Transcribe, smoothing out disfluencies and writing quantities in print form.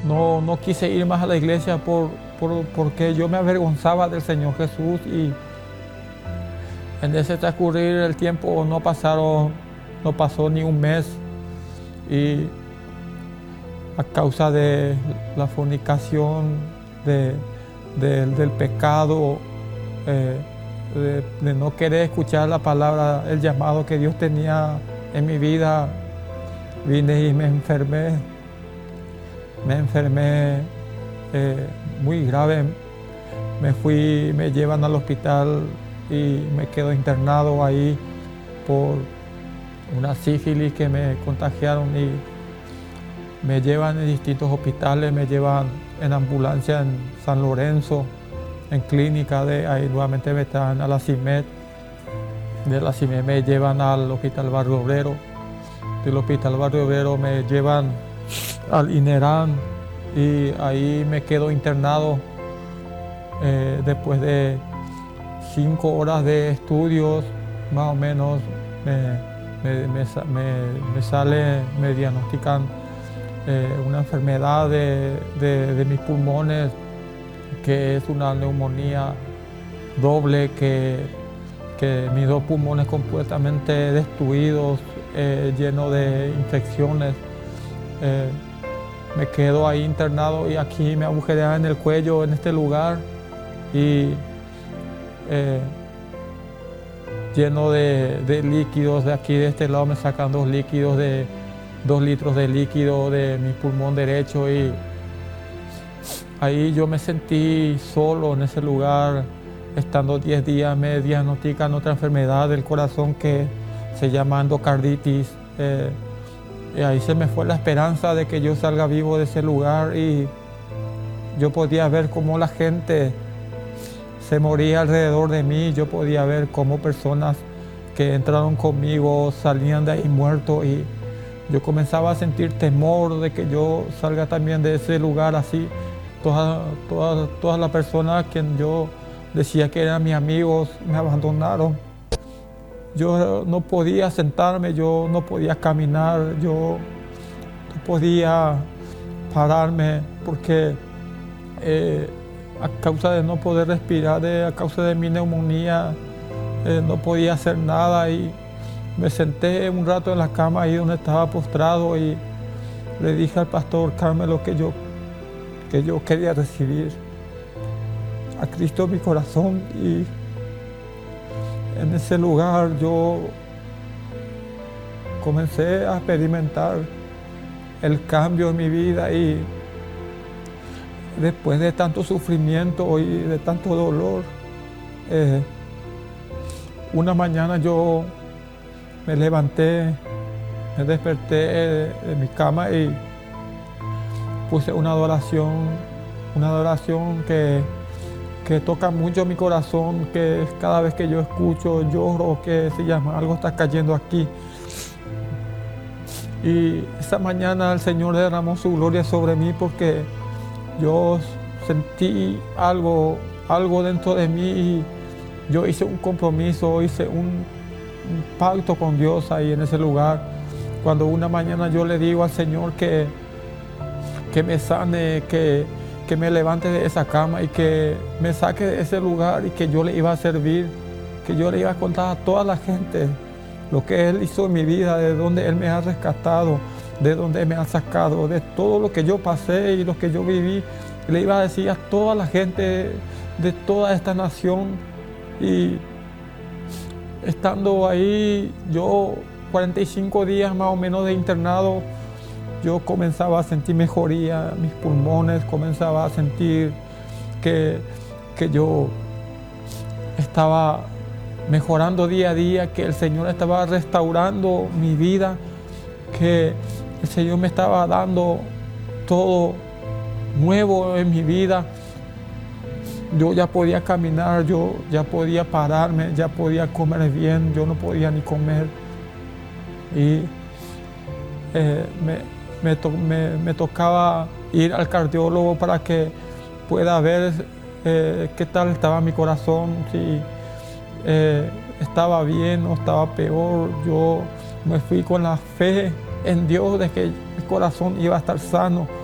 no quise ir más a la iglesia porque yo me avergonzaba del Señor Jesús, y en ese transcurrir el tiempo no pasó ni un mes, y a causa de la fornicación, del pecado, de no querer escuchar la palabra, el llamado que Dios tenía en mi vida, vine y me enfermé muy grave. Me llevan al hospital y me quedo internado ahí por una sífilis que me contagiaron, y me llevan en distintos hospitales, me llevan en ambulancia en San Lorenzo, en clínica, ahí nuevamente me traen a la CIMED, de la CIMED me llevan al Hospital Barrio Obrero, del Hospital Barrio Obrero me llevan al INERAN, y ahí me quedo internado después de 5 horas de estudios, más o menos, me diagnostican una enfermedad de mis pulmones, que es una neumonía doble, que mis 2 pulmones completamente destruidos, llenos de infecciones. Me quedo ahí internado, y aquí me agujerean en el cuello, en este lugar, y lleno de líquidos. De aquí, de este lado, me sacan 2 líquidos, 2 litros de líquido de mi pulmón derecho, y ahí yo me sentí solo en ese lugar. Estando 10 días me diagnostican otra enfermedad del corazón que se llama endocarditis. Y ahí se me fue la esperanza de que yo salga vivo de ese lugar, y yo podía ver cómo la gente se moría alrededor de mí. Yo podía ver cómo personas que entraron conmigo salían de ahí muertos, y yo comenzaba a sentir temor de que yo salga también de ese lugar así. Todas las personas que yo decía que eran mis amigos me abandonaron. Yo no podía sentarme, yo no podía caminar, yo no podía pararme, porque a causa de no poder respirar, a causa de mi neumonía, no podía hacer nada, y me senté un rato en la cama ahí donde estaba postrado, y le dije al pastor Carmelo que yo quería recibir a Cristo en mi corazón, y en ese lugar yo comencé a experimentar el cambio en mi vida, y después de tanto sufrimiento y de tanto dolor, una mañana yo me levanté, me desperté de mi cama y puse una adoración que toca mucho mi corazón, que cada vez que yo escucho lloro, que se llama Algo está cayendo aquí. Y esa mañana el Señor derramó su gloria sobre mí, porque yo sentí algo dentro de mí, y yo hice un compromiso, hice un pacto con Dios ahí en ese lugar. Cuando una mañana yo le digo al Señor que me sane, que me levante de esa cama y que me saque de ese lugar, y que yo le iba a servir, que yo le iba a contar a toda la gente lo que Él hizo en mi vida, de donde Él me ha rescatado, de donde Él me ha sacado, de todo lo que yo pasé y lo que yo viví. Le iba a decir a toda la gente de toda esta nación. Y estando ahí, yo 45 días más o menos de internado, yo comenzaba a sentir mejoría, mis pulmones, comenzaba a sentir que yo estaba mejorando día a día, que el Señor estaba restaurando mi vida, que el Señor me estaba dando todo nuevo en mi vida. Yo ya podía caminar, yo ya podía pararme, ya podía comer bien, yo no podía ni comer. Y me tocaba ir al cardiólogo para que pueda ver qué tal estaba mi corazón, si estaba bien o estaba peor. Yo me fui con la fe en Dios de que mi corazón iba a estar sano.